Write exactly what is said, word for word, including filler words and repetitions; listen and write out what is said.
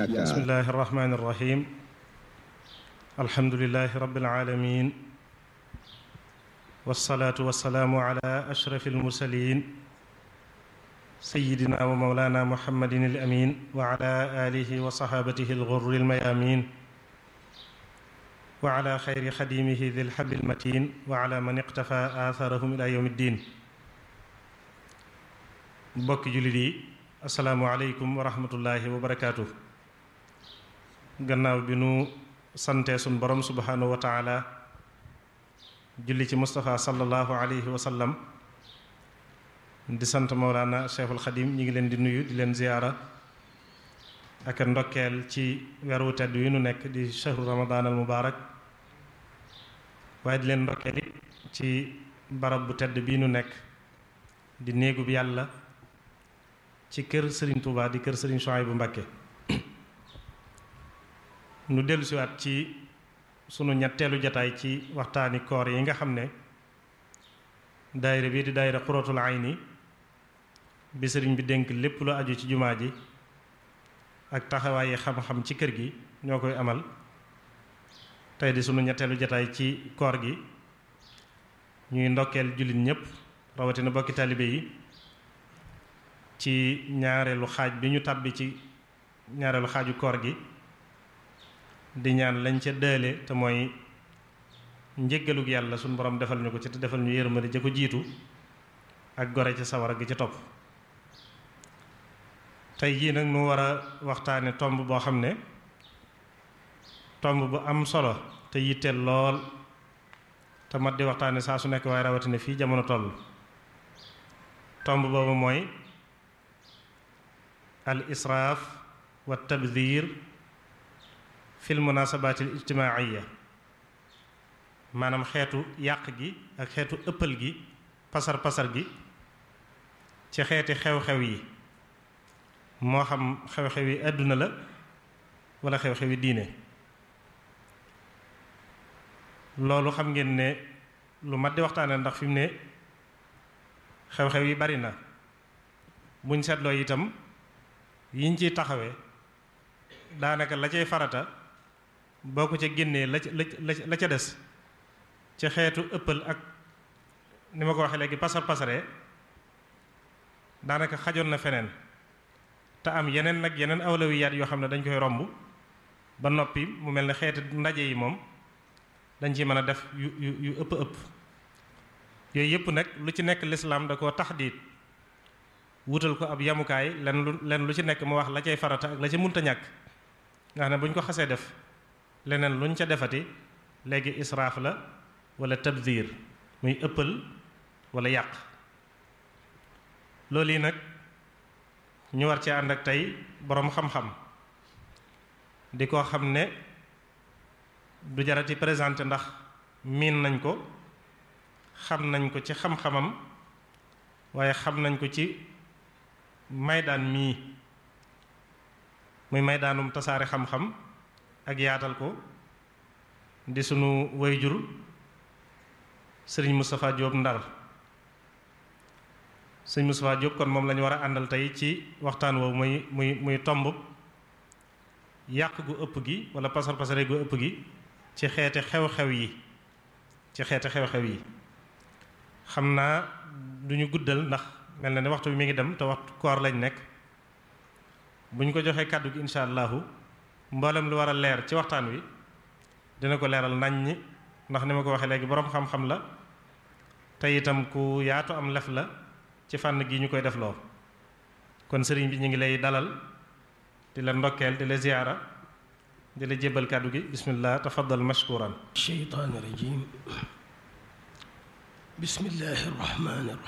yaakaar. bismillahi irrahmani irrahim alhamdulilahi rabbil alamin wassalaatu wassalaamu ala ashrafi almursalin sayidina wa mawlana muhammadin al amin wa ala alihi wa sahabatihi alghurri almayamin wa ala xayri xadimihi dil habi almatin wa ala man iqtafa atharahum ila yawmi ddin. mbokki jullit yi asalaamu aleykum wa rahmatullahi wa barakaatu. gannaaw bi nu sante sun borom subhanahu wa taala julli ci Mustafa sallallahu alayhi wa sallam di sant Mawlana Cheikhul Xadim ñi ngi leen di nuyu di leen ziyaara ak ndokkeel ci weeru tedd wi nu nekk di shahru ramadan al mubarak waaye di leen ndokkeel it ci barab bu tedd bii nu nekk di néegub yàlla ci kër Serigne Touba di kër Serigne Souhaïbou Mbacké. nu dellu siwaat ci sunu ñetteelu jataay ci waxtaani koor yi nga xam ne daayira bii di daayira Qurratul Ayni bi sëriñ bi dénk lépp lu aju ci jumaa ji ak taxawaayi xam-xam ci kër gi ñoo koy amal tey di sunu ñetteelu jataay ci koor gi ñuy ndokkeel jullit ñépp rawatina bokki taalibe yi ci ñaareelu xaaj bi ñu tàbbi ci ñaareelu xaaju koor gi di ñaan lañ ca dële te mooy njëggalug yàlla suñu borom defal ñu ko ci te defal ñu yërmande ja ko jiitu ak gore ca sawara gi ci topp. tey jii nag nu war a waxtaane tomb boo xam ne tomb bu am solo te yitteel lool te mat di waxtaane saa su nekk waaye rawatina fii jamono toll. tomb boobu mooy al israaf wa tabdir fil munasabaatil ijtimaaiya, maanaam xeetu yàq gi ak xeetu ëppal gi pasar pasar gi ci xeeti xew-xew yi moo xam xew-xew yi àdduna la wala xew-xew yi diine. loolu xam ngeen ne lu mat di waxtaane ndax fi mu ne xew-xew yi bari na buñ seetloo itam yiñ ciy taxawee daanaka la cay farata boo ko ca génnee la ca la ca des ci xeetu ëppal ak ni ma ko waxee léegi pasar pasaree daanaka xajoon na feneen te am yeneen nag yeneen awlawiyaat yoo xam ne dañ koy romb ba noppi mu mel ne xeetu ndaje yi moom dañ ci mën a def yu yu yu ëpp ëpp yooyu yëpp nag lu ci nekk lislaam da koo taxdiit wutal ko ab yamukaay len lu len lu ci nekk mu wax la cay farata ak la ca munta ñàkk nga xam ne bu ñu ko xasee def leneen luñ ca defati léegi israaf la wala tabdir muy ëppal wala yàq. loolu yi nag ñu war ci ànd ak tey boroom xam-xam di ko xam ne du jarati présenté ndax miin nañ ko xam nañ ko ci xam-xamam waaye xam nañ ko ci maydaan mii muy maydaanum tasaare xam-xam ak yaatal ko di sunu wayjur sëriñ Moustapha Diop Ndar. sëriñ Moustapha Diop kon moom lañu war a àndal tey ci waxtaan woowu muy muy muy tomb yàq gu ëpp gi wala pasar pasare gu ëpp gi ci xeeti xew-xew yi ci xeeti xew-xew yi xam naa duñu guddal ndax mel na ne waxtu bi mi ngi dem te waxtu koor lañ nekk bu ñu ko joxee kàddu gi incha allahu mboolem lu war a leer ci waxtaan wi dina ko leeral nañ ñi ndax ni ma ko waxee léegi boroom xam-xam la te itam ku yaatu am lef la ci fànn gi ñu koy def loo kon sëriñ bi ñu ngi lay dalal di la ndokkeel di la ziyaara di la jébbal kàddu gi bismillah tafaddal mashkuran. shaytaani rajim bismillahi rahmaani